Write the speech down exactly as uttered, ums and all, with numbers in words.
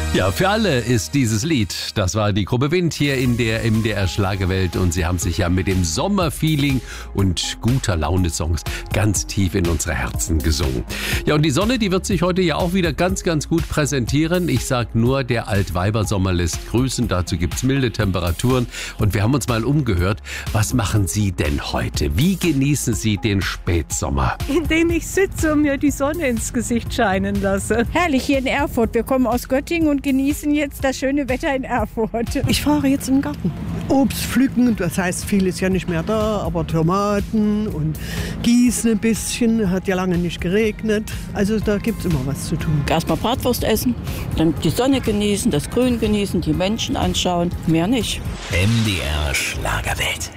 Ja, für alle ist dieses Lied. Das war die Gruppe Wind hier in der M D R Schlagerwelt und sie haben sich ja mit dem Sommerfeeling und guter Laune-Songs ganz tief in unsere Herzen gesungen. Ja, und die Sonne, die wird sich heute ja auch wieder ganz, ganz gut präsentieren. Ich sag nur, der Altweibersommer lässt grüßen. Dazu gibt's milde Temperaturen und wir haben uns mal umgehört. Was machen Sie denn heute? Wie genießen Sie den Spätsommer? Indem ich sitze und mir die Sonne ins Gesicht scheinen lasse. Herrlich hier in Erfurt. Wir kommen aus Göttingen und genießen jetzt das schöne Wetter in Erfurt. Ich fahre jetzt im Garten. Obst pflücken, das heißt, viel ist ja nicht mehr da, aber Tomaten und gießen ein bisschen, hat ja lange nicht geregnet. Also da gibt es immer was zu tun. Erstmal Bratwurst essen, dann die Sonne genießen, das Grün genießen, die Menschen anschauen, mehr nicht. M D R Schlagerwelt.